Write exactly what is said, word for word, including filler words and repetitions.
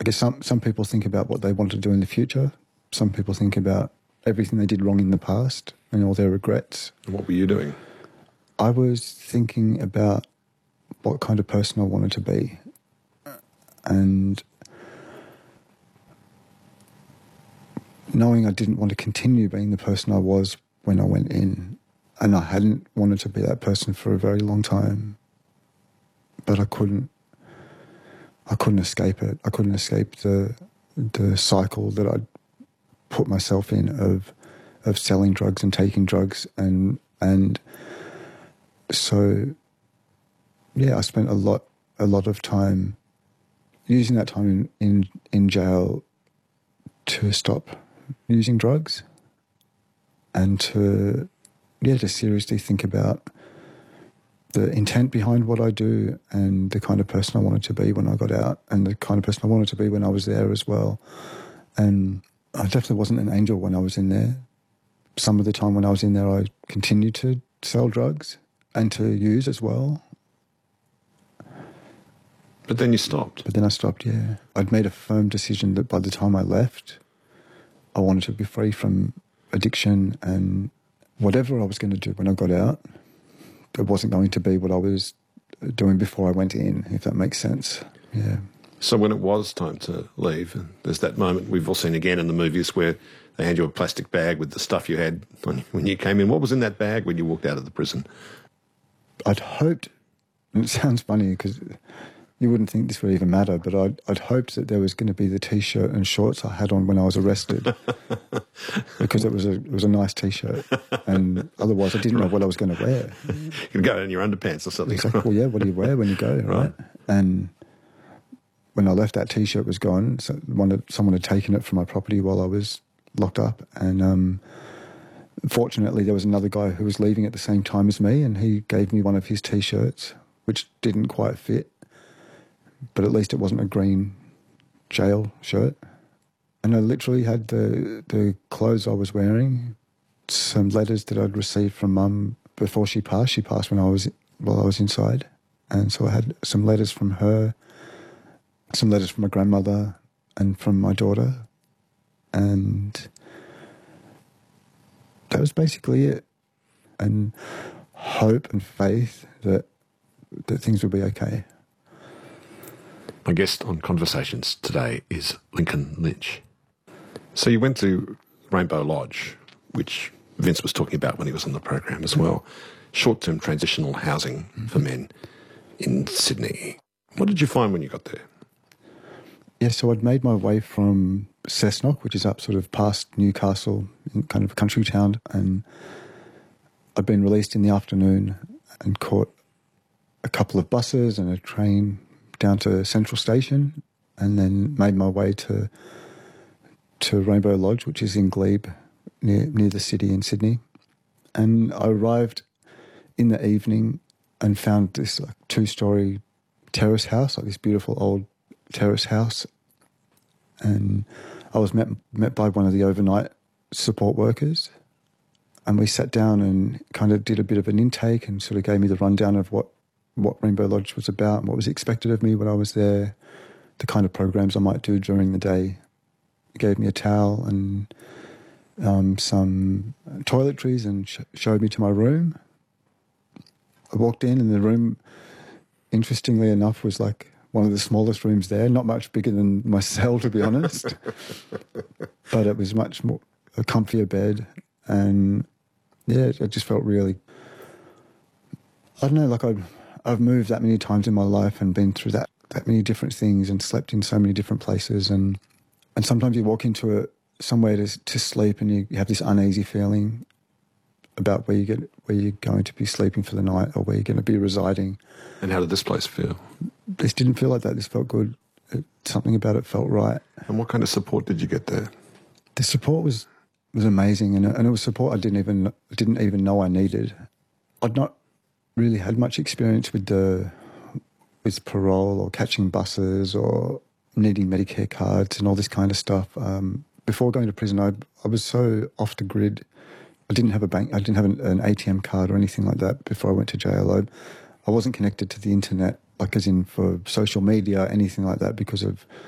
guess some, some people think about what they want to do in the future. Some people think about everything they did wrong in the past and all their regrets. And what were you doing? I was thinking about what kind of person I wanted to be. And knowing I didn't want to continue being the person I was when I went in, and I hadn't wanted to be that person for a very long time, but I couldn't I couldn't escape it. I couldn't escape the the cycle that I'd put myself in of of selling drugs and taking drugs, and and so yeah, I spent a lot a lot of time using that time in in, in jail to stop using drugs and to yeah to seriously think about the intent behind what I do and the kind of person I wanted to be when I got out and the kind of person I wanted to be when I was there as well. And I definitely wasn't an angel when I was in there. Some of the time when I was in there, I continued to sell drugs and to use as well. But then you stopped. But then I stopped, yeah. I'd made a firm decision that by the time I left, I wanted to be free from addiction, and whatever I was going to do when I got out, it wasn't going to be what I was doing before I went in, if that makes sense. Yeah. So when it was time to leave, and there's that moment we've all seen again in the movies where they hand you a plastic bag with the stuff you had when, when you came in. What was in that bag when you walked out of the prison? I'd hoped, and it sounds funny because you wouldn't think this would even matter, but I'd, I'd hoped that there was going to be the T-shirt and shorts I had on when I was arrested because it was a it was a nice T-shirt, and otherwise I didn't know what I was going to wear. You could go in your underpants or something. Exactly. Well, yeah, what do you wear when you go, right? right? And when I left, that T-shirt was gone. So one of, someone had taken it from my property while I was locked up, and um, fortunately there was another guy who was leaving at the same time as me, and he gave me one of his T-shirts, which didn't quite fit. But at least it wasn't a green jail shirt. And I literally had the the clothes I was wearing, some letters that I'd received from Mum before she passed. She passed when I was while I was inside. And so I had some letters from her, some letters from my grandmother and from my daughter. And that was basically it. And hope and faith that that things would be okay. My guest on Conversations today is Lincoln Lynch. So you went to Rainbow Lodge, which Vince was talking about when he was on the program as well. Short-term transitional housing mm-hmm. for men in Sydney. What did you find when you got there? Yeah, so I'd made my way from Cessnock, which is up sort of past Newcastle, in kind of a country town, and I'd been released in the afternoon and caught a couple of buses and a train down to Central Station, and then made my way to to Rainbow Lodge, which is in Glebe, near near the city in Sydney. And I arrived in the evening and found this like two-storey terrace house, like this beautiful old terrace house. And I was met met by one of the overnight support workers, and we sat down and kind of did a bit of an intake and sort of gave me the rundown of what what Rainbow Lodge was about and what was expected of me when I was there, the kind of programs I might do during the day. He gave me a towel and um, some toiletries and sh- showed me to my room. I walked in and the room, interestingly enough, was like one of the smallest rooms there, not much bigger than my cell, to be honest. But it was much more a comfier bed, and yeah, it just felt really, I don't know, like I'd I've moved that many times in my life and been through that, that many different things and slept in so many different places. And, and sometimes you walk into a, somewhere to, to sleep and you have this uneasy feeling about where, you get, where you're going to be sleeping for the night or where you're going to be residing. And how did this place feel? This didn't feel like that. This felt good. It, something about it felt right. And what kind of support did you get there? The support was, was amazing, and, and it was support I didn't even didn't even know I needed. I'd not really had much experience with the with parole or catching buses or needing Medicare cards and all this kind of stuff. Um, before going to prison, I I was so off the grid. I didn't have a bank. I didn't have an, an A T M card or anything like that before I went to jail. I, I wasn't connected to the internet, like as in for social media, anything like that, because of